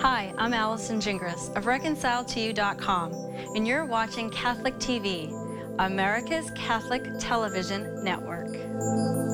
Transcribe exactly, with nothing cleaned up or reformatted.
Hi, I'm Allison Gingras of reconcile to you dot com, and you're watching Catholic T V, America's Catholic Television Network.